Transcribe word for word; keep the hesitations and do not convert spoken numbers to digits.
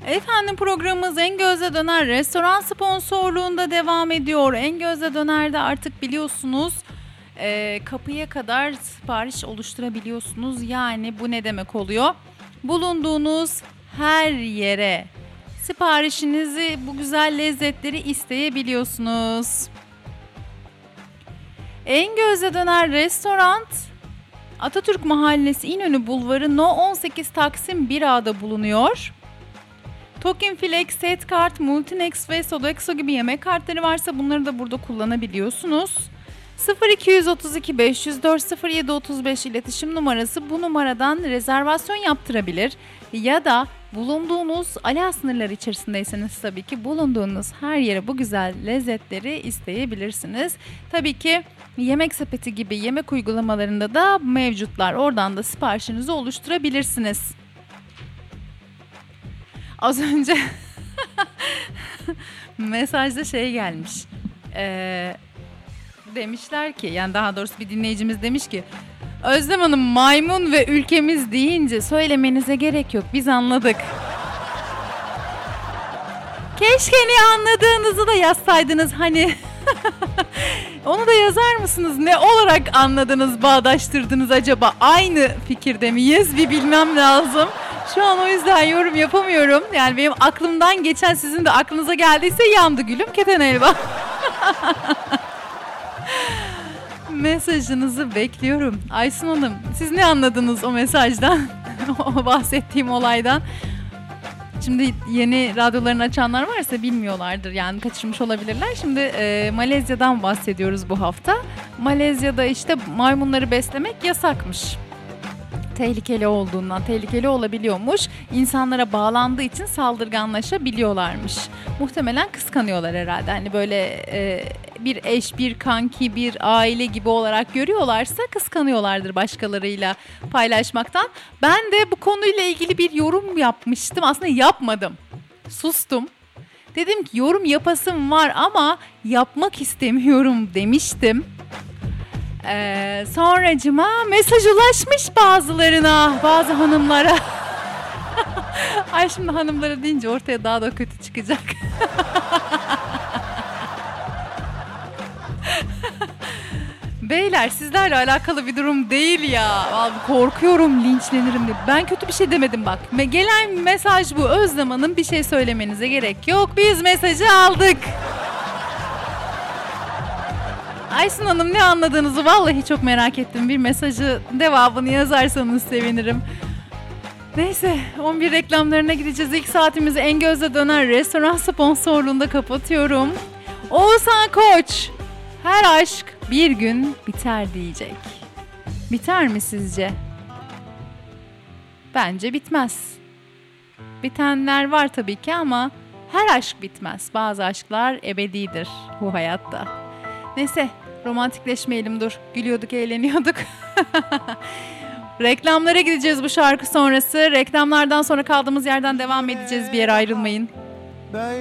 Efendim programımız En Göz'e Döner restoran sponsorluğunda devam ediyor. En Göz'e Döner'de artık biliyorsunuz e, kapıya kadar sipariş oluşturabiliyorsunuz. Yani bu ne demek oluyor? Bulunduğunuz her yere siparişinizi, bu güzel lezzetleri isteyebiliyorsunuz. En Göz'e Döner restoran Atatürk Mahallesi İnönü Bulvarı No on sekiz Taksim bir A'da bulunuyor. Token Flex, Set Kart, Multinex ve Sodexo gibi yemek kartları varsa bunları da burada kullanabiliyorsunuz. sıfır iki otuz iki beş yüz dört sıfır yedi otuz beş iletişim numarası, bu numaradan rezervasyon yaptırabilir ya da bulunduğunuz ala sınırları içerisindeyseniz tabii ki bulunduğunuz her yere bu güzel lezzetleri isteyebilirsiniz. Tabii ki Yemek Sepeti gibi yemek uygulamalarında da mevcutlar. Oradan da siparişinizi oluşturabilirsiniz. Az önce mesajda şey gelmiş. Ee, demişler ki, yani daha doğrusu bir dinleyicimiz demiş ki, Özlem Hanım maymun ve ülkemiz deyince söylemenize gerek yok, biz anladık. Keşke ne anladığınızı da yazsaydınız hani. Onu da yazar mısınız? Ne olarak anladınız, bağdaştırdınız acaba? Aynı fikirde miyiz? Bir bilmem lazım. Şu an o yüzden yorum yapamıyorum. Yani benim aklımdan geçen sizin de aklınıza geldiyse yandı gülüm keten elba. Mesajınızı bekliyorum. Aysun Hanım, siz ne anladınız o mesajdan? O bahsettiğim olaydan. Şimdi yeni radyolarını açanlar varsa bilmiyorlardır, yani kaçırmış olabilirler. Şimdi e, Malezya'dan bahsediyoruz bu hafta. Malezya'da işte maymunları beslemek yasakmış. Tehlikeli olduğundan, tehlikeli olabiliyormuş. İnsanlara bağlandığı için saldırganlaşabiliyorlarmış. Muhtemelen kıskanıyorlar herhalde. Hani böyle e, bir eş, bir kanki, bir aile gibi olarak görüyorlarsa kıskanıyorlardır başkalarıyla paylaşmaktan. Ben de bu konuyla ilgili bir yorum yapmıştım. Aslında yapmadım. Sustum. Dedim ki yorum yapasım var ama yapmak istemiyorum demiştim. Ee, sonracıma mesaj ulaşmış bazılarına, bazı hanımlara. Ay şimdi hanımlara deyince ortaya daha da kötü çıkacak. Beyler, sizlerle alakalı bir durum değil ya. Vallahi korkuyorum linçlenirim diye. Ben kötü bir şey demedim bak. Gelen mesaj bu. Özlem Hanım, bir şey söylemenize gerek yok. Biz mesajı aldık. Aysun Hanım, ne anladığınızı vallahi çok merak ettim. Bir mesajı devamını yazarsanız sevinirim. Neyse, on bir reklamlarına gideceğiz. İlk saatimizi En Göz'e Döner restoran sponsorluğunda kapatıyorum. Oğuzhan Koç, her aşk bir gün biter diyecek. Biter mi sizce? Bence bitmez. Bitenler var tabii ki ama her aşk bitmez. Bazı aşklar ebedidir bu hayatta. Neyse, romantikleşmeyelim, dur. Gülüyorduk, eğleniyorduk. Reklamlara gideceğiz bu şarkı sonrası. Reklamlardan sonra kaldığımız yerden devam edeceğiz. Bir yere ayrılmayın.